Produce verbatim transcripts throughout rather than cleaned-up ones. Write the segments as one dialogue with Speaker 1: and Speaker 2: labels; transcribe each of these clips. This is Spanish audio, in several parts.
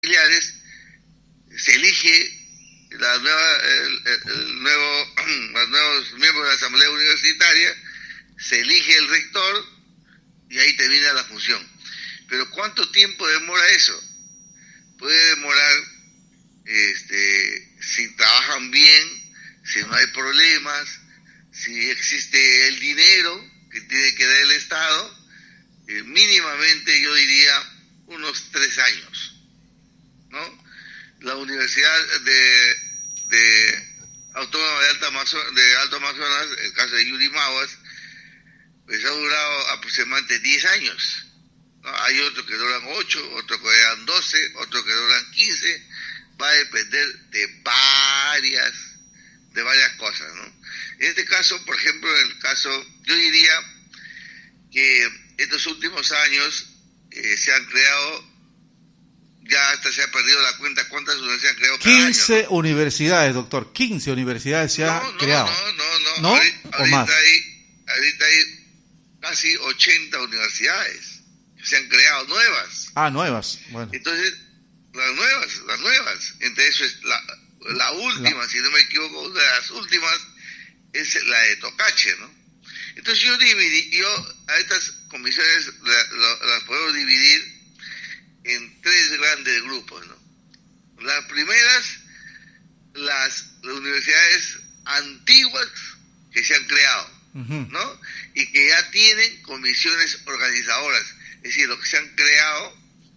Speaker 1: familiares, se elige la nueva, el, el nuevo, los nuevos miembros de la Asamblea Universitaria, se elige el rector y ahí termina la función. Pero ¿cuánto tiempo demora eso? Puede demorar, este, si trabajan bien, si no hay problemas, si existe el dinero que tiene que dar el Estado, eh, mínimamente yo diría unos tres años, ¿no? La Universidad de, de Autónoma de, Alta Amazonas, de Alto Amazonas, el caso de Yurimaguas, pues ha durado aproximadamente diez años, ¿no? Hay otros que duran ocho, otros que duran doce, otros que duran quince, va a depender de varias, de varias cosas, ¿no? En este caso, por ejemplo, en el caso, yo diría que estos últimos años eh, se han creado, ya hasta se ha perdido la cuenta cuántas universidades se han creado cada
Speaker 2: quince
Speaker 1: año, ¿no?
Speaker 2: universidades, doctor, quince universidades se
Speaker 1: no,
Speaker 2: han
Speaker 1: no,
Speaker 2: creado.
Speaker 1: No, no, no,
Speaker 2: ¿No?
Speaker 1: Ahorita,
Speaker 2: ¿O
Speaker 1: ahorita
Speaker 2: más?
Speaker 1: hay, ahorita hay casi ochenta universidades que se han creado nuevas.
Speaker 2: Ah, nuevas, bueno.
Speaker 1: Entonces, las nuevas, las nuevas, entre eso es la, la última,
Speaker 2: La...
Speaker 1: si no me equivoco, una de las últimas es la de Tocache, ¿no? Entonces yo dividí, yo a estas comisiones la, la, las puedo dividir en tres grandes grupos, ¿no? Las primeras, las, las universidades antiguas que se han creado, uh-huh. ¿no? Y que ya tienen comisiones organizadoras, es decir, lo que se han creado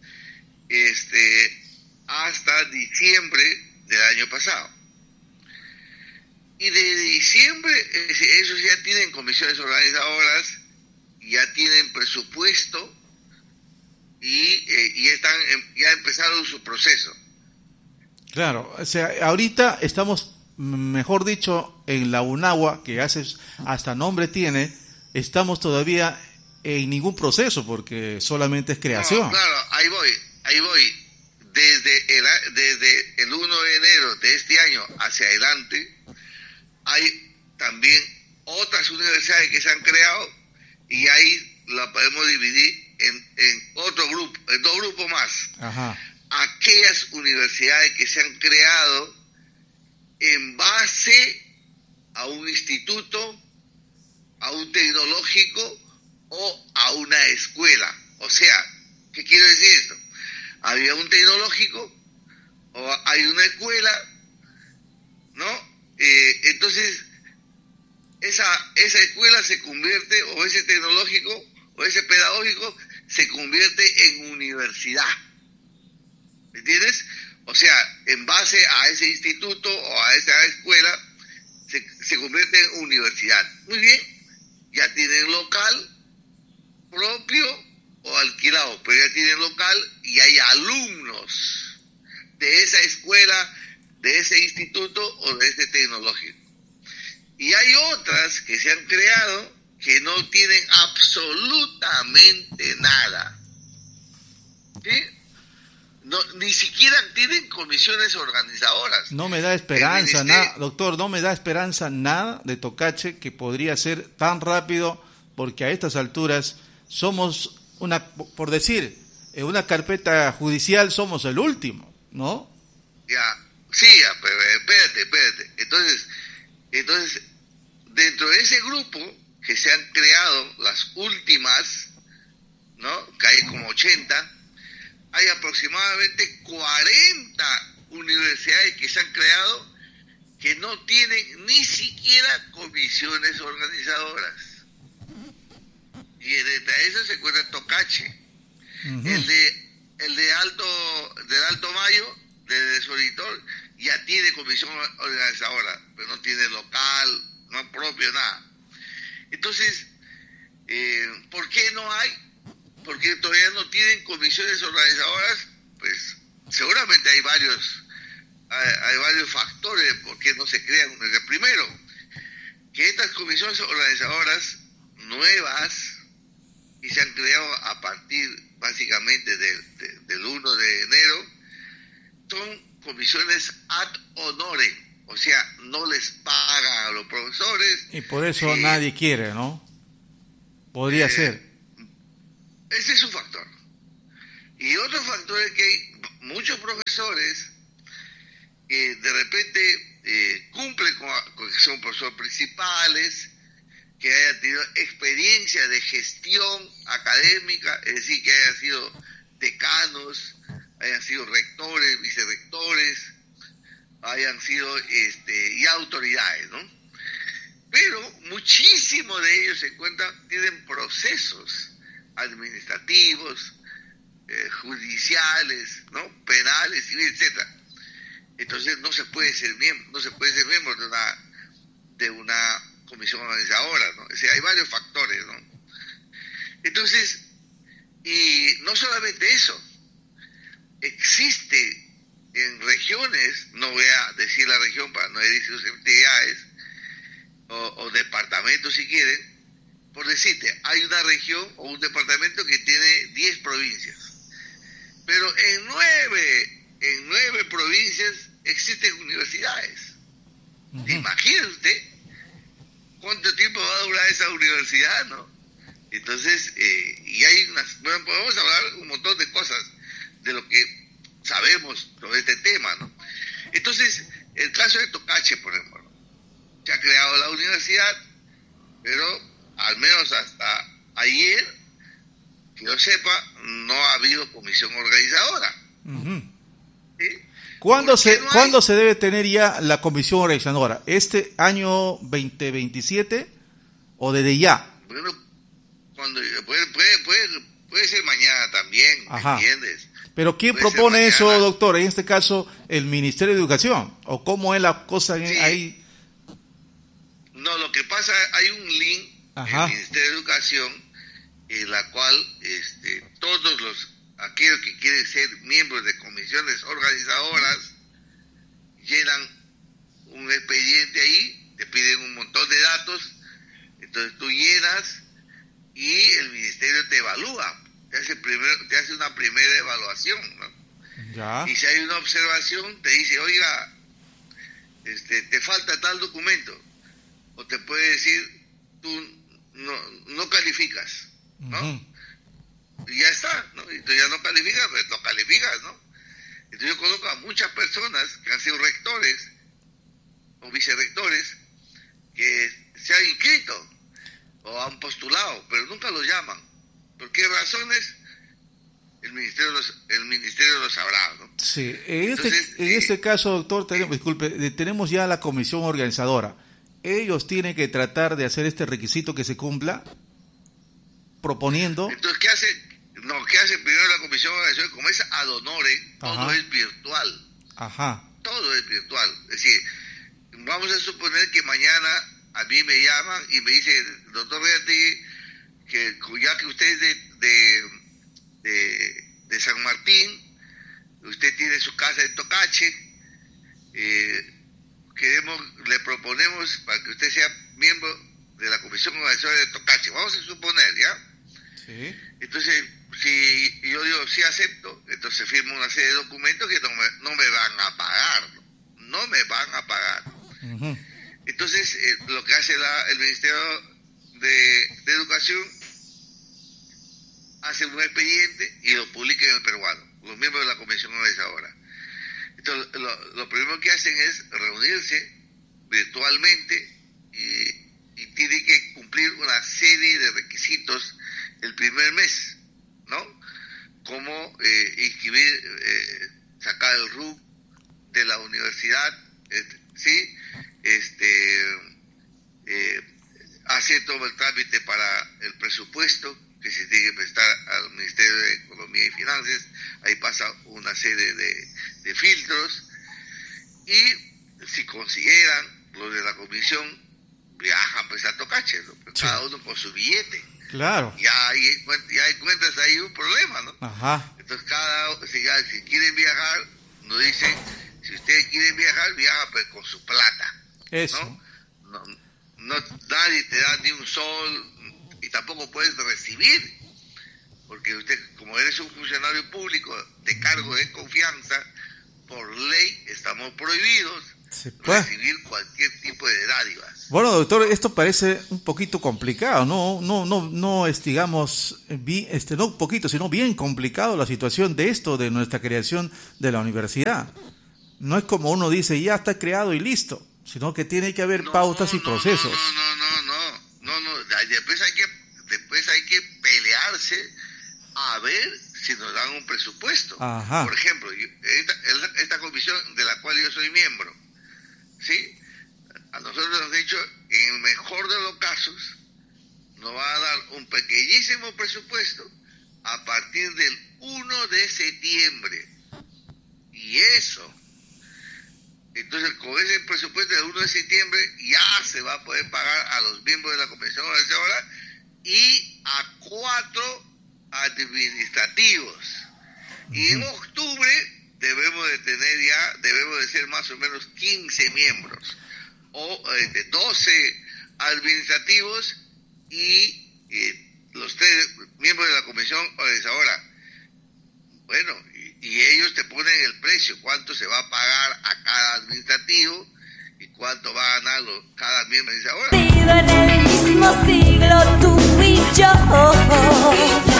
Speaker 1: este hasta diciembre del año pasado. Y desde diciembre, es decir, esos ya tienen comisiones organizadoras, ya tienen presupuesto y, eh, y están ya empezaron su proceso.
Speaker 2: Claro, o sea, ahorita estamos, mejor dicho, en la UNAWA, que hace, hasta nombre tiene, estamos todavía en ningún proceso, porque solamente es creación.
Speaker 1: No, claro, ahí voy, ahí voy. Desde el, desde el primero de enero de este año hacia adelante, hay también otras universidades que se han creado y ahí la podemos dividir en, en otro grupo, en dos grupos más.
Speaker 2: Ajá.
Speaker 1: Aquellas universidades que se han creado en base a un instituto, a un tecnológico o a una escuela. O sea, ¿qué quiero decir esto? Había un tecnológico o hay una escuela, ¿no? Eh, entonces, esa, esa escuela se convierte, o ese tecnológico, o ese pedagógico, se convierte en universidad. ¿Me entiendes? O sea, en base a ese instituto o a esa escuela, se, se convierte en universidad. Muy bien, ya tienen local propio o alquilado, pero ya tienen local y hay alumnos de esa escuela, de ese instituto o de ese tecnológico. Y hay otras que se han creado que no tienen absolutamente nada. ¿Sí? No, ni siquiera tienen comisiones organizadoras.
Speaker 2: No me da esperanza nada, doctor, no me da esperanza nada de Tocache que podría ser tan rápido, porque a estas alturas somos una, por decir, en una carpeta judicial somos el último, ¿no?
Speaker 1: Ya, sí, ya, pero espérate, espérate. Entonces, entonces, dentro de ese grupo que se han creado las últimas, ¿no? Que hay como ochenta, hay aproximadamente cuarenta universidades que se han creado que no tienen ni siquiera comisiones organizadoras. Y entre eso se encuentra Tocache. Uh-huh. El de el de Alto, del Alto Mayo, de Solitor, ya tiene comisión organizadora, pero no tiene local, no propio, nada. Entonces, eh, ¿por qué no hay? Porque todavía no tienen comisiones organizadoras. Pues seguramente hay varios hay, hay varios factores de por qué no se crean. El primero, que estas comisiones organizadoras nuevas, y se han creado a partir básicamente de, de, del primero de enero, son comisiones ad honorem, o sea, no les pagan a los profesores.
Speaker 2: Y por eso eh, nadie quiere, ¿no? Podría eh, ser.
Speaker 1: Ese es un factor. Y otro factor es que hay muchos profesores que de repente eh, cumplen con, con que son profesores principales, que hayan tenido experiencia de gestión académica, es decir, que hayan sido decanos, hayan sido rectores, vicerrectores, hayan sido este, y autoridades, ¿no? Pero muchísimos de ellos se encuentran, tienen procesos administrativos, eh, judiciales, ¿no? Penales, civiles, etcétera. Entonces no se puede ser miembro, no se puede ser miembro de una de una comisión organizadora, ¿no? O sea, hay varios factores, ¿no? Entonces, y no solamente eso, existe en regiones, no voy a decir la región para no herir susceptibilidades, o, o departamentos si quieren, por decirte, hay una región o un departamento que tiene diez provincias, pero en nueve, en nueve provincias existen universidades. Uh-huh. Imagínese usted cuánto tiempo va a durar esa universidad, ¿no? Entonces, eh, y hay unas, bueno, podemos hablar un montón de cosas de lo que sabemos sobre este tema, ¿no? Entonces, el caso de Tocache, por ejemplo, ¿no? Se ha creado la universidad, pero al menos hasta ayer, que yo sepa, no ha habido comisión organizadora.
Speaker 2: Uh-huh. ¿Sí? ¿Cuándo se, no ¿cuándo se debe tener ya la comisión organizadora? ¿Este año veinte veintisiete o desde ya?
Speaker 1: Bueno, cuando puede, puede, puede, puede ser mañana también, ¿me entiendes?
Speaker 2: Pero ¿quién puede propone eso, doctor? En este caso, el Ministerio de Educación. ¿O cómo es la cosa sí. ahí?
Speaker 1: No, lo que pasa, hay un link Ajá. en el Ministerio de Educación en la cual este, todos los aquellos que quieren ser miembros de comisiones organizadoras llenan un expediente ahí, te piden un montón de datos, entonces tú llenas y el ministerio te evalúa, te hace primero, te hace una primera evaluación, ¿no? Ya. Y si hay una observación te dice, oiga, este, te falta tal documento, o te puede decir, tú no, no calificas, ¿no? Uh-huh. Y ya está, ¿no? Y tú ya no calificas, pues no calificas, ¿no? Entonces yo conozco a muchas personas que han sido rectores o vicerrectores que se han inscrito o han postulado, pero nunca los llaman. ¿Por qué razones? El ministerio los, el ministerio lo sabrá, ¿no?
Speaker 2: Sí, en este, Entonces, en eh, este caso, doctor, tenemos, eh, disculpe, tenemos ya la comisión organizadora. Ellos tienen que tratar de hacer este requisito que se cumpla, proponiendo.
Speaker 1: Entonces, ¿qué hace? No, ¿qué hace primero la comisión organizadora? Como es ad honorem, todo es virtual. Ajá. Todo es virtual. Es decir, vamos a suponer que mañana a mí me llaman y me dicen, doctor Reati, que ya que usted es de, de, de, de San Martín, usted tiene su casa en Tocache, eh, queremos, le proponemos para que usted sea miembro de la comisión organizadora de Tocache. Vamos a suponer, ¿ya? Sí. Entonces, si yo digo sí acepto, entonces firmo una serie de documentos que no me, no me van a pagar, no, no me van a pagar. Uh-huh. Entonces, eh, lo que hace la, el Ministerio de, de Educación, hace un expediente y lo publica en el peruano, los miembros de la comisión organizadora. Entonces, lo, lo primero que hacen es reunirse virtualmente y, y tienen que cumplir una serie de requisitos el primer mes, ¿no? Como eh, inscribir, eh, sacar el R U de la universidad, eh, ¿sí? Este, eh, hacer todo el trámite para el presupuesto que se tiene que prestar al Ministerio de Economía y Finanzas. Ahí pasa una serie de, de filtros y si consideran los de la comisión, viajan pues a Tocache, ¿no? Pues sí. Cada uno con su billete.
Speaker 2: Claro.
Speaker 1: Ya, hay, ya encuentras ahí un problema, ¿no? Ajá. Entonces, cada, si, ya, si quieren viajar, nos dicen, si ustedes quieren viajar, viaja pues con su plata. Eso. ¿No? No, no, nadie te da ni un sol y tampoco puedes recibir, porque usted, como eres un funcionario público de cargo de confianza, por ley estamos prohibidos
Speaker 2: sí, pues.
Speaker 1: recibir cualquier tipo de dádivas.
Speaker 2: Bueno, doctor, esto parece un poquito complicado, no, no, no, no, es, digamos, vi, este, no un poquito, sino bien complicado la situación de esto, de nuestra creación de la universidad. No es como uno dice, ya está creado y listo, sino que tiene que haber
Speaker 1: no,
Speaker 2: pautas y
Speaker 1: no,
Speaker 2: procesos.
Speaker 1: No, no, no, no, no, no, no, después hay que, después hay que pelearse a ver si nos dan un presupuesto.
Speaker 2: Ajá.
Speaker 1: Por ejemplo, yo, esta, esta comisión de la cual yo soy miembro, ¿sí? A nosotros nos han dicho, en el mejor de los casos, nos va a dar un pequeñísimo presupuesto a partir del primero de septiembre. Y eso, entonces con ese presupuesto del primero de septiembre ya se va a poder pagar a los miembros de la comisión organizadora y a cuatro administrativos. Uh-huh. Y en octubre debemos de tener ya, debemos de ser más o menos quince miembros, o eh, de doce administrativos y eh, los tres miembros de la comisión organizadora. Bueno, y, y ellos te ponen el precio, cuánto se va a pagar a cada administrativo y cuánto va a ganar los, cada miembro organizadora.
Speaker 3: En el mismo siglo tú y yo.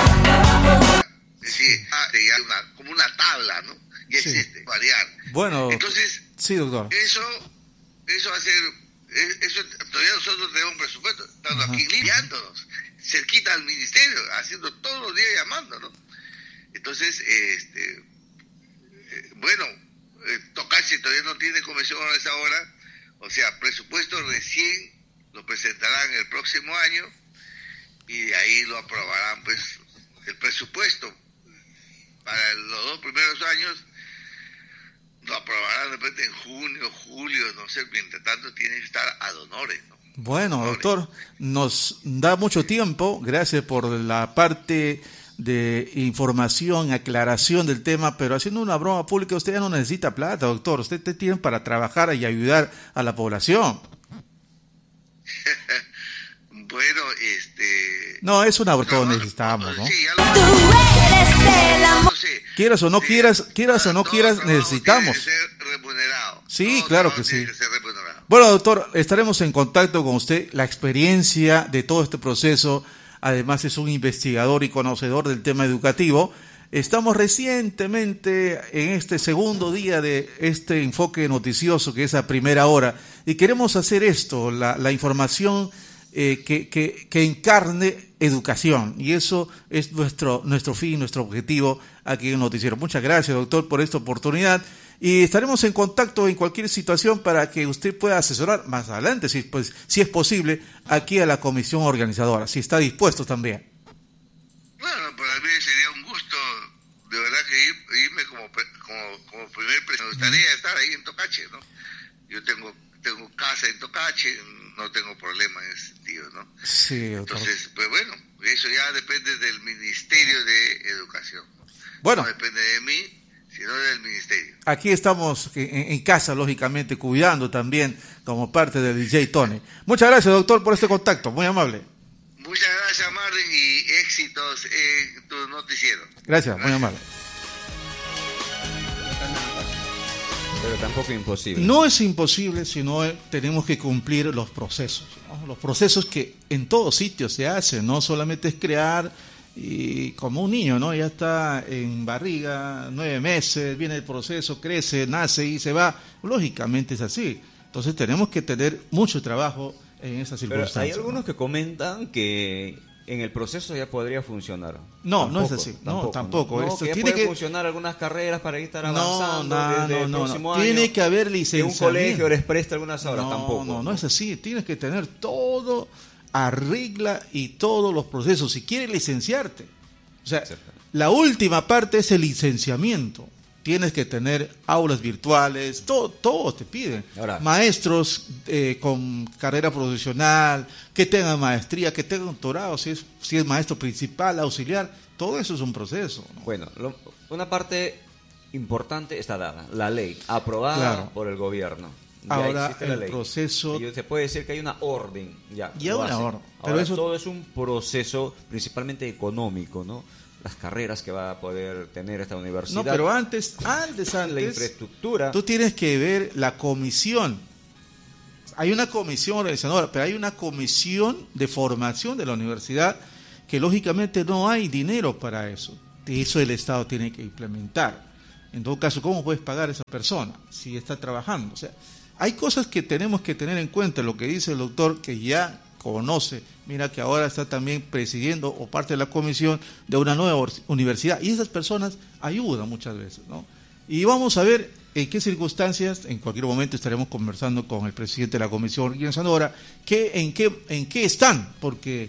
Speaker 1: Es decir, hay una, como una tabla, ¿no? Y
Speaker 2: Sí.
Speaker 1: existe, variar.
Speaker 2: Bueno,
Speaker 1: Entonces,
Speaker 2: sí, doctor.
Speaker 1: eso, eso va a ser, eso todavía nosotros tenemos un presupuesto, estando
Speaker 2: Ajá.
Speaker 1: aquí limpiándonos, cerquita al ministerio, haciendo todos los días llamando, ¿no? Entonces, este, eh, bueno, eh, Tocache todavía no tiene comisión a esa hora, o sea, presupuesto recién lo presentarán el próximo año y de ahí lo aprobarán, pues, el presupuesto para los dos primeros años lo aprobarán de repente en junio, julio, no sé, mientras tanto tiene que estar ad honorem, ¿no?
Speaker 2: Bueno,
Speaker 1: Ad honorem.
Speaker 2: doctor, nos da mucho tiempo, gracias por la parte de información, aclaración del tema, pero haciendo una broma pública, usted ya no necesita plata, doctor, usted te tiene para trabajar y ayudar a la población.
Speaker 1: Bueno, este...
Speaker 2: No, es un aborto,
Speaker 1: no,
Speaker 2: necesitamos, ¿no?
Speaker 1: Sí, ya lo...
Speaker 3: Tú eres el amor.
Speaker 1: no sé.
Speaker 2: Quieras o no
Speaker 1: Sí,
Speaker 2: quieras, quieras o no
Speaker 1: todo
Speaker 2: quieras,
Speaker 1: trabajo
Speaker 2: necesitamos.
Speaker 1: tiene que ser remunerado.
Speaker 2: Sí,
Speaker 1: Todo
Speaker 2: claro
Speaker 1: trabajo
Speaker 2: que
Speaker 1: tiene
Speaker 2: sí.
Speaker 1: que ser remunerado.
Speaker 2: Bueno, doctor, estaremos en contacto con usted. La experiencia de todo este proceso, además es un investigador y conocedor del tema educativo. Estamos recientemente en este segundo día de este enfoque noticioso que es a primera hora y queremos hacer esto, la, la información eh, que, que, que encarne educación, y eso es nuestro, nuestro fin, nuestro objetivo aquí en Noticiero. Muchas gracias, doctor, por esta oportunidad. Y estaremos en contacto en cualquier situación para que usted pueda asesorar más adelante, si, pues, si es posible, aquí a la comisión organizadora, si está dispuesto también.
Speaker 1: Bueno, para mí sería un gusto, de verdad, que ir, irme como, como, como primer presidente. Me gustaría estar ahí en Tocache, ¿no? Yo tengo, tengo casa en Tocache, no tengo problema en ese sentido, ¿no?
Speaker 2: Sí, doctor.
Speaker 1: Entonces, pues bueno, eso ya depende del Ministerio de Educación.
Speaker 2: Bueno.
Speaker 1: No depende de mí, sino del Ministerio.
Speaker 2: Aquí estamos en, en casa, lógicamente, cuidando también como parte del D J Tony. Muchas gracias, doctor, por este contacto. Muy amable.
Speaker 1: Muchas gracias, Marvin, y éxitos en tu noticiero.
Speaker 2: Gracias, muy amable.
Speaker 4: Pero tampoco imposible.
Speaker 2: No es imposible, sino eh, tenemos que cumplir los procesos, ¿no? Los procesos que en todos sitios se hacen, no solamente es crear y como un niño, ¿no? Ya está en barriga, nueve meses, viene el proceso, crece, nace y se va. Lógicamente es así. Entonces tenemos que tener mucho trabajo en esas
Speaker 4: Pero
Speaker 2: circunstancias.
Speaker 4: hay algunos
Speaker 2: ¿no?
Speaker 4: que comentan que en el proceso ya podría funcionar.
Speaker 2: No, no es así. No, tampoco.
Speaker 4: No,
Speaker 2: Esto
Speaker 4: que ya
Speaker 2: tiene
Speaker 4: pueden
Speaker 2: que
Speaker 4: funcionar algunas carreras para ir estar
Speaker 2: No,
Speaker 4: avanzando
Speaker 2: no,
Speaker 4: desde
Speaker 2: no,
Speaker 4: el
Speaker 2: no,
Speaker 4: próximo
Speaker 2: no.
Speaker 4: año.
Speaker 2: Tiene que haber
Speaker 4: Que
Speaker 2: licenciamiento.
Speaker 4: un colegio les preste algunas horas,
Speaker 2: no,
Speaker 4: tampoco.
Speaker 2: No, no es así. Tienes que tener todo a regla y todos los procesos. Si quieres licenciarte. O sea, la última parte es el licenciamiento. Tienes que tener aulas virtuales, todo, todo te piden.
Speaker 4: Ahora,
Speaker 2: maestros eh, con carrera profesional, que tengan maestría, que tengan doctorado, si es, si es maestro principal, auxiliar, todo eso es un proceso, ¿no?
Speaker 4: Bueno, lo, una parte importante está dada, la ley, aprobada
Speaker 2: Claro.
Speaker 4: por el gobierno. Ya
Speaker 2: Ahora
Speaker 4: existe la
Speaker 2: el
Speaker 4: ley.
Speaker 2: proceso...
Speaker 4: Y se puede decir que hay una orden, ya.
Speaker 2: Ya
Speaker 4: lo
Speaker 2: una
Speaker 4: hacen.
Speaker 2: orden, pero
Speaker 4: Ahora
Speaker 2: eso-
Speaker 4: todo es un proceso principalmente económico, ¿no? las carreras que va a poder tener esta universidad.
Speaker 2: No, pero antes, antes, antes,
Speaker 4: la infraestructura.
Speaker 2: Tú tienes que ver la comisión. Hay una comisión organizadora, pero hay una comisión de formación de la universidad que lógicamente no hay dinero para eso. Eso el Estado tiene que implementar. En todo caso, ¿cómo puedes pagar a esa persona si está trabajando? O sea, hay cosas que tenemos que tener en cuenta. Lo que dice el doctor, que ya conoce, mira que ahora está también presidiendo o parte de la comisión de una nueva universidad, y esas personas ayudan muchas veces, ¿no? Y vamos a ver en qué circunstancias, en cualquier momento estaremos conversando con el presidente de la comisión organizadora, que, en, qué, en qué están, porque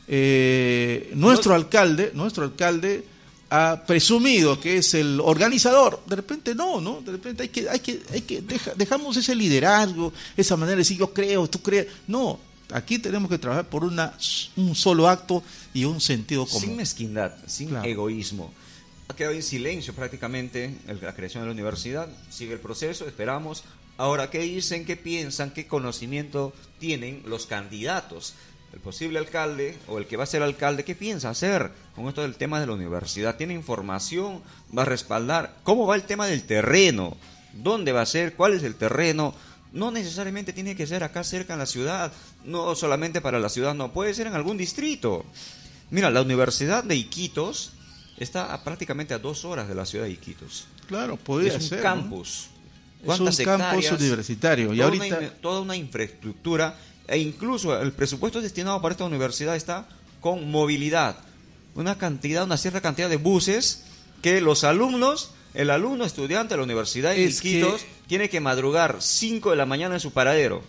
Speaker 2: eh, nuestro alcalde, nuestro alcalde ha presumido que es el organizador. De repente no, ¿no? De repente hay que, hay que, hay que deja, dejamos ese liderazgo, esa manera de decir yo creo, tú crees. No, aquí tenemos que trabajar por una, un solo acto y un sentido común.
Speaker 4: Sin mezquindad, sin
Speaker 2: Claro.
Speaker 4: egoísmo. Ha quedado en silencio prácticamente el- la creación de la universidad. Sigue el proceso, esperamos. Ahora, ¿qué dicen, qué piensan, qué conocimiento tienen los candidatos? El posible alcalde o el que va a ser alcalde, ¿qué piensa hacer con esto del tema de la universidad? ¿Tiene información? ¿Va a respaldar? ¿Cómo va el tema del terreno? ¿Dónde va a ser? ¿Cuál es el terreno? No necesariamente tiene que ser acá cerca en la ciudad, no solamente para la ciudad, no, puede ser en algún distrito. Mira, la Universidad de Iquitos está a prácticamente a dos horas de la ciudad de Iquitos.
Speaker 2: Claro, podría
Speaker 4: Es un
Speaker 2: ser, ¿no?
Speaker 4: campus.
Speaker 2: Es un
Speaker 4: ¿Cuántas
Speaker 2: campus
Speaker 4: hectáreas?
Speaker 2: universitario. Y
Speaker 4: Toda,
Speaker 2: ahorita,
Speaker 4: una, in- toda una infraestructura, e incluso el presupuesto destinado para esta universidad está con movilidad. Una cantidad, una cierta cantidad de buses que los alumnos, el alumno estudiante de la Universidad de
Speaker 2: Es
Speaker 4: Iquitos,
Speaker 2: que-
Speaker 4: tiene que madrugar cinco de la mañana en su paradero.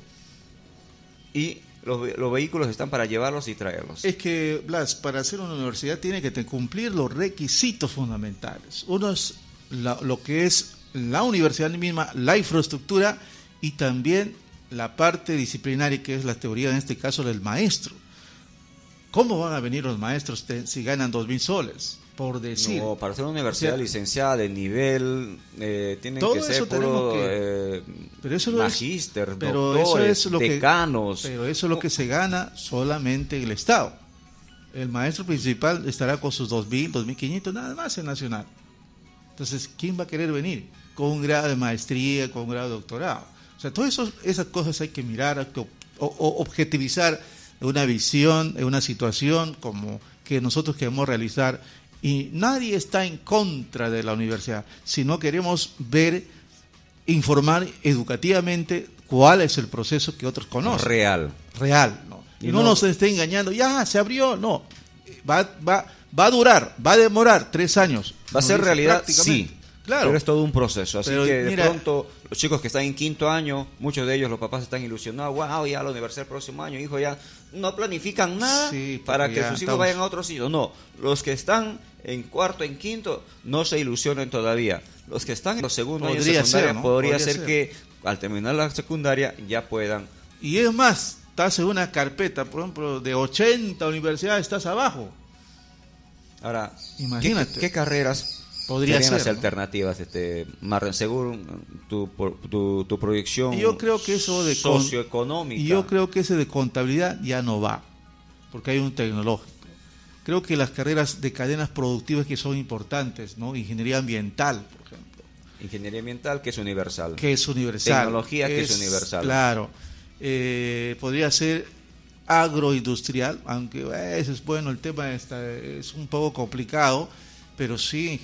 Speaker 4: Y los, ve- los vehículos están para llevarlos y traerlos.
Speaker 2: es que, Blas, para hacer una universidad tiene que te- cumplir los requisitos fundamentales. Uno es la- lo que es la universidad misma, la infraestructura y también la parte disciplinaria, que es la teoría, en este caso, del maestro. ¿Cómo van a venir los maestros te- si ganan dos mil soles? Por decir.
Speaker 4: No, para ser una universidad
Speaker 2: O sea,
Speaker 4: licenciada de nivel, eh, tienen
Speaker 2: todo
Speaker 4: que ser
Speaker 2: eso tenemos
Speaker 4: puro
Speaker 2: que-
Speaker 4: eh,
Speaker 2: Pero eso no es-
Speaker 4: magíster,
Speaker 2: pero
Speaker 4: doctores,
Speaker 2: eso es lo que-
Speaker 4: decanos.
Speaker 2: Pero eso es lo que se gana solamente el Estado. El maestro principal estará con sus dos mil, dos mil quinientos, nada más en Nacional. Entonces, ¿quién va a querer venir? Con un grado de maestría, con un grado de doctorado. O sea, todas eso, esas cosas hay que mirar, hay que ob- o, o objetivizar una visión, una situación como que nosotros queremos realizar. Y nadie está en contra de la universidad, sino queremos ver, informar educativamente cuál es el proceso que otros conocen.
Speaker 4: Real.
Speaker 2: Real, ¿no? Y,
Speaker 4: Y
Speaker 2: no,
Speaker 4: no-
Speaker 2: nos esté engañando, ya se abrió, no. Va, va, va a durar, va a demorar tres años.
Speaker 4: Va a
Speaker 2: Nos
Speaker 4: ser
Speaker 2: dice
Speaker 4: realidad,
Speaker 2: prácticamente.
Speaker 4: sí.
Speaker 2: Claro.
Speaker 4: Pero es todo un proceso. Así
Speaker 2: Pero
Speaker 4: que de
Speaker 2: mira-
Speaker 4: pronto, los chicos que están en quinto año, muchos de ellos, los papás están ilusionados. Wow, ya la universidad el próximo año, hijo, ya no planifican nada
Speaker 2: Sí,
Speaker 4: para
Speaker 2: porque
Speaker 4: que
Speaker 2: ya
Speaker 4: sus hijos
Speaker 2: estamos-
Speaker 4: vayan a otros sitios. No, los que están en cuarto, en quinto, no se ilusionen todavía. Los que están en los segundos años de
Speaker 2: Podría
Speaker 4: secundaria,
Speaker 2: ser, ¿no?
Speaker 4: podría,
Speaker 2: Podría
Speaker 4: ser,
Speaker 2: ser.
Speaker 4: que al terminar la secundaria ya puedan.
Speaker 2: Y es más, estás en una carpeta, por ejemplo, de ochenta universidades, estás abajo.
Speaker 4: Ahora,
Speaker 2: Imagínate.
Speaker 4: ¿qué, qué carreras
Speaker 2: Podría
Speaker 4: serían
Speaker 2: ser,
Speaker 4: las
Speaker 2: ¿no?
Speaker 4: alternativas, este, Marren, según tu, por- tu, tu proyección
Speaker 2: Y yo creo que eso de con-
Speaker 4: socioeconómica?
Speaker 2: Y yo creo que ese de contabilidad ya no va, porque hay un tecnológico. Creo que las carreras de cadenas productivas que son importantes, ¿no? Ingeniería ambiental, por ejemplo,
Speaker 4: Ingeniería ambiental, que es universal.
Speaker 2: que es universal.
Speaker 4: Tecnología, que es universal.
Speaker 2: Claro. Eh, podría ser agroindustrial, aunque eh, eso es bueno, el tema está, es un poco complicado, pero sí,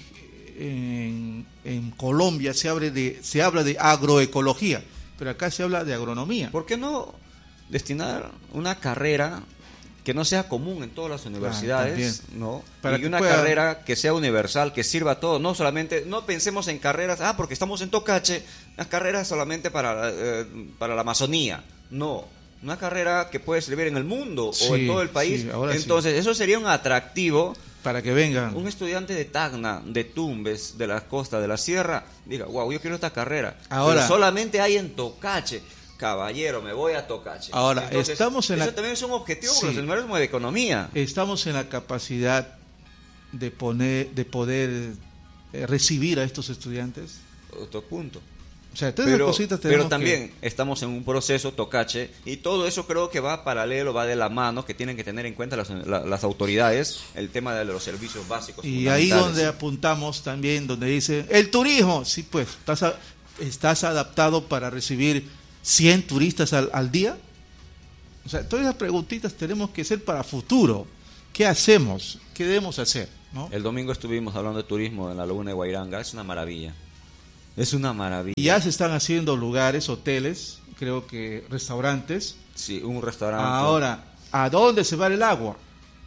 Speaker 2: en, en Colombia se, abre de, se habla de agroecología, pero acá se habla de agronomía.
Speaker 4: ¿Por qué no destinar una carrera que no sea común en todas las universidades,
Speaker 2: también.
Speaker 4: ¿no?
Speaker 2: Para
Speaker 4: y
Speaker 2: que
Speaker 4: una
Speaker 2: pueda-
Speaker 4: carrera que sea universal, que sirva a todos, no solamente, no pensemos en carreras, ah, porque estamos en Tocache, las carreras solamente para, eh, para la Amazonía, no, una carrera que puede servir en el mundo
Speaker 2: Sí,
Speaker 4: o en todo el país,
Speaker 2: sí, ahora sí.
Speaker 4: entonces eso sería un atractivo.
Speaker 2: Para que vengan.
Speaker 4: Un estudiante de Tacna, de Tumbes, de la costa, de la sierra, diga, wow, yo quiero esta carrera.
Speaker 2: Ahora-
Speaker 4: Pero solamente hay en Tocache. Caballero, me voy a Tocache.
Speaker 2: Ahora, estamos en
Speaker 4: eso
Speaker 2: la-
Speaker 4: también es un objetivo
Speaker 2: Sí.
Speaker 4: para los seminarios de economía.
Speaker 2: Estamos en la capacidad de poner, de poder eh, recibir a estos estudiantes.
Speaker 4: Otro punto.
Speaker 2: O sea, todas
Speaker 4: pero,
Speaker 2: esas cositas tenemos
Speaker 4: pero también
Speaker 2: que...
Speaker 4: estamos en un proceso, Tocache, y todo eso creo que va paralelo, va de la mano, que tienen que tener en cuenta las, la, las autoridades, el tema de los servicios básicos.
Speaker 2: Y ahí donde apuntamos también, donde dice, el turismo, sí pues, ¿estás, a, estás adaptado para recibir cien turistas al, al día? O sea, todas esas preguntitas tenemos que hacer para futuro. ¿Qué hacemos? ¿Qué debemos hacer? ¿No?
Speaker 4: El domingo estuvimos hablando de turismo en la laguna de Guairanga, es una maravilla. Es una maravilla.
Speaker 2: Y ya se están haciendo lugares, hoteles, creo que restaurantes.
Speaker 4: Sí, un restaurante.
Speaker 2: Ahora, ¿a dónde se va el agua?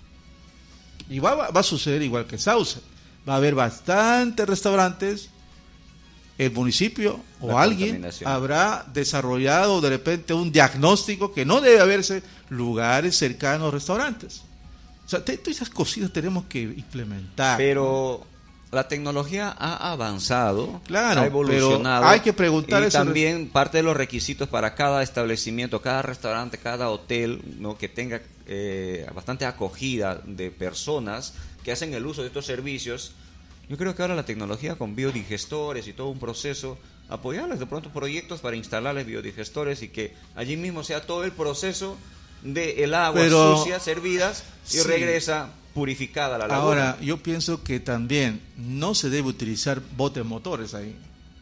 Speaker 2: Y va, va, va a suceder igual que Sauce. Va a haber bastantes restaurantes. El municipio o
Speaker 4: La
Speaker 2: alguien habrá desarrollado de repente un diagnóstico que no debe haberse lugares cercanos a restaurantes. O sea, todas esas cositas tenemos que implementar.
Speaker 4: Pero la tecnología ha avanzado,
Speaker 2: claro,
Speaker 4: ha evolucionado.
Speaker 2: Pero hay que preguntar
Speaker 4: y
Speaker 2: eso.
Speaker 4: También parte de los requisitos para cada establecimiento, cada restaurante, cada hotel, ¿no? que tenga eh, bastante acogida de personas que hacen el uso de estos servicios. Yo creo que ahora la tecnología con biodigestores y todo un proceso, apoyarles de pronto proyectos para instalarles biodigestores y que allí mismo sea todo el proceso de el agua
Speaker 2: pero,
Speaker 4: sucia servidas y sí. regresa purificada la laguna.
Speaker 2: Ahora, yo pienso que también no se debe utilizar botes motores ahí.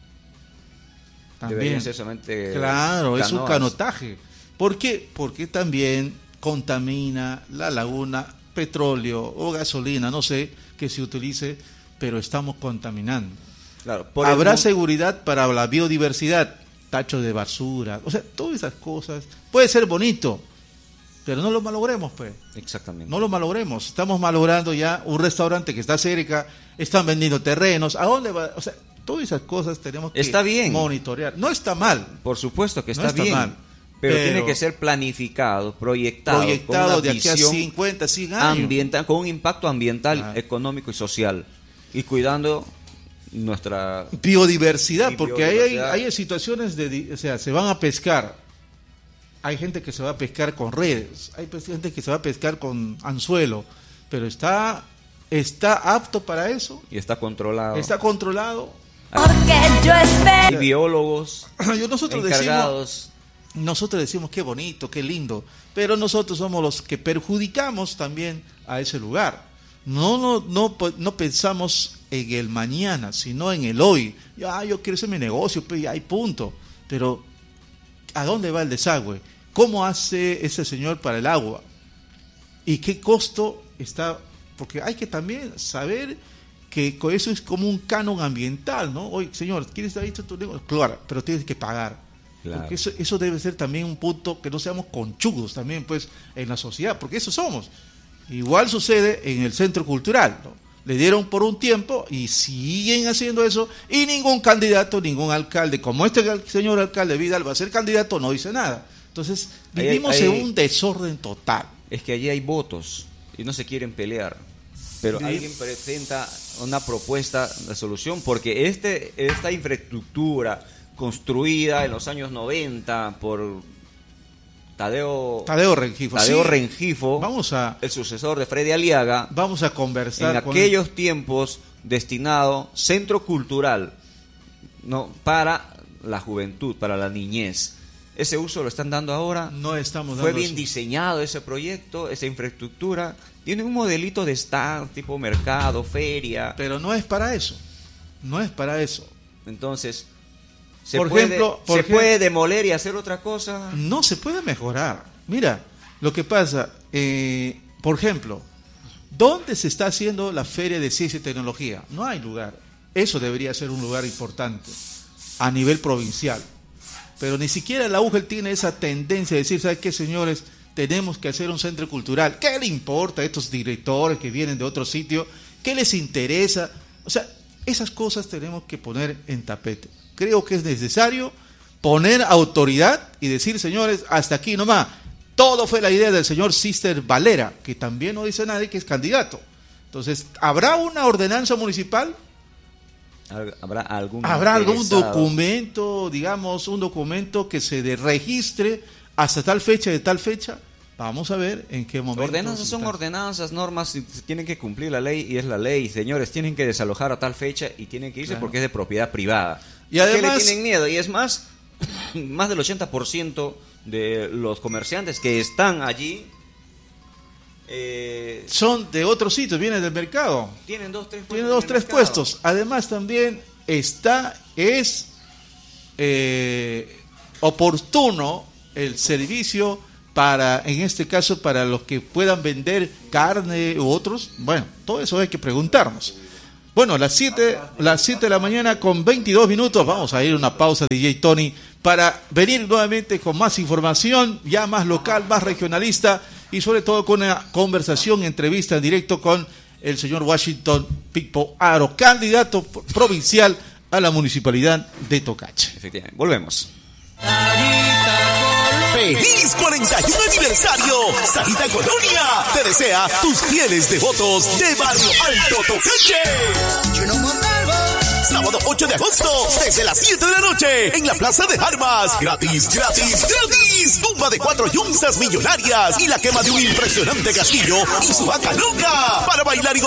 Speaker 4: También. Ser solamente
Speaker 2: claro,
Speaker 4: canoas.
Speaker 2: Es un canotaje. ¿Por qué? Porque también contamina la laguna, petróleo o gasolina, no sé, que se utilice, pero estamos contaminando.
Speaker 4: Claro, por
Speaker 2: Habrá
Speaker 4: el...
Speaker 2: seguridad para la biodiversidad, tachos de basura, o sea, todas esas cosas. Puede ser bonito, pero no lo malogremos, pues.
Speaker 4: Exactamente.
Speaker 2: No lo malogremos. Estamos malogrando ya un restaurante que está cerca, están vendiendo terrenos. ¿A dónde va? O sea, todas esas cosas tenemos que
Speaker 4: está bien.
Speaker 2: monitorear. No está mal.
Speaker 4: Por supuesto que está,
Speaker 2: no está
Speaker 4: bien.
Speaker 2: Mal,
Speaker 4: pero,
Speaker 2: pero
Speaker 4: tiene que ser planificado, proyectado,
Speaker 2: proyectado
Speaker 4: con una
Speaker 2: de aquí a
Speaker 4: visión
Speaker 2: cincuenta, cien años.
Speaker 4: Ambiental, con un impacto ambiental,
Speaker 2: ah.
Speaker 4: económico y social. Y cuidando nuestra
Speaker 2: biodiversidad, porque
Speaker 4: biodiversidad.
Speaker 2: Hay, hay situaciones de, o sea, se van a pescar. Hay gente que se va a pescar con redes, hay gente que se va a pescar con anzuelo, pero está está apto para eso.
Speaker 4: Y está controlado.
Speaker 2: Está controlado.
Speaker 3: Porque yo espero.
Speaker 4: Y biólogos
Speaker 2: nosotros
Speaker 4: encargados.
Speaker 2: Decimos, nosotros decimos qué bonito, qué lindo, pero nosotros somos los que perjudicamos también a ese lugar. No, no, no, no pensamos en el mañana, sino en el hoy. Ya, yo quiero hacer mi negocio, pues ya hay punto. Pero ¿a dónde va el desagüe? ¿Cómo hace ese señor para el agua? ¿Y qué costo está? Porque hay que también saber que eso es como un canon ambiental, ¿no? Oye, señor, ¿quieres dar esto tu negocio? Claro, pero tienes que pagar. Claro. Porque eso, eso debe ser también un punto que no seamos conchudos también, pues, en la sociedad, porque eso somos. Igual sucede en el centro cultural, ¿no? Le dieron por un tiempo y siguen haciendo eso y ningún candidato, ningún alcalde, como este señor alcalde Vidal va a ser candidato, no dice nada. Entonces vivimos ahí, ahí, en un desorden total.
Speaker 4: Es que allí hay votos y no se quieren pelear, pero sí. Alguien presenta una propuesta de solución porque este esta infraestructura construida en los años noventa por Tadeo,
Speaker 2: Tadeo Rengifo,
Speaker 4: Tadeo
Speaker 2: sí.
Speaker 4: Rengifo
Speaker 2: vamos a,
Speaker 4: el sucesor de Freddy Aliaga,
Speaker 2: vamos a conversar
Speaker 4: en
Speaker 2: con
Speaker 4: aquellos
Speaker 2: él.
Speaker 4: tiempos destinado centro cultural, no para la juventud, para la niñez. Ese uso lo están dando ahora.
Speaker 2: No estamos dando
Speaker 4: Fue bien
Speaker 2: eso.
Speaker 4: diseñado ese proyecto, esa infraestructura. Tiene un modelito de stand, tipo mercado, feria.
Speaker 2: Pero no es para eso. No es para eso.
Speaker 4: Entonces, ¿se,
Speaker 2: por
Speaker 4: puede,
Speaker 2: ejemplo, por
Speaker 4: ¿se
Speaker 2: ejemplo,
Speaker 4: puede demoler y hacer otra cosa?
Speaker 2: No se puede mejorar. Mira, lo que pasa, eh, por ejemplo, ¿dónde se está haciendo la Feria de Ciencia y Tecnología? No hay lugar. Eso debería ser un lugar importante a nivel provincial. Pero ni siquiera la U G E L tiene esa tendencia de decir, ¿sabes qué, señores? Tenemos que hacer un centro cultural. ¿Qué le importa a estos directores que vienen de otro sitio? ¿Qué les interesa? O sea, esas cosas tenemos que poner en tapete. Creo que es necesario poner autoridad y decir, señores, hasta aquí nomás. Todo fue la idea del señor Sister Valera, que también no dice nadie que es candidato. Entonces, ¿habrá una ordenanza municipal?
Speaker 4: ¿Habrá algún,
Speaker 2: ¿Habrá algún documento, digamos, un documento que se de registre hasta tal fecha, de tal fecha? Vamos a ver en qué momento.
Speaker 4: Ordenanzas son ordenanzas, normas, tienen que cumplir la ley y es la ley. Señores, tienen que desalojar a tal fecha y tienen que irse claro. porque es de propiedad privada.
Speaker 2: Y además,
Speaker 4: ¿qué le tienen miedo? Y es más, más del ochenta por ciento de los comerciantes que están allí eh,
Speaker 2: son de otros sitios, vienen del mercado.
Speaker 4: Tienen dos, tres puestos.
Speaker 2: Tienen dos, tres puestos. Además también está, es eh, oportuno el servicio para, en este caso, para los que puedan vender carne u otros. Bueno, todo eso hay que preguntarnos. Bueno, las siete, las siete de la mañana con veintidós minutos, vamos a ir a una pausa, D J Tony, para venir nuevamente con más información, ya más local, más regionalista, y sobre todo con una conversación, entrevista en directo con el señor Washington Pipo Aro, candidato provincial a la municipalidad de Tocache.
Speaker 4: Efectivamente, volvemos.
Speaker 5: ¡Feliz cuarenta y uno aniversario! Sarita Colonia te desea tus fieles devotos de Barrio Alto Tocache. Sábado ocho de agosto, desde las siete de la noche, en la Plaza de Armas. Gratis, gratis, gratis. Tumba de cuatro yunzas millonarias y la quema de un impresionante castillo y su vaca loca para bailar y gozar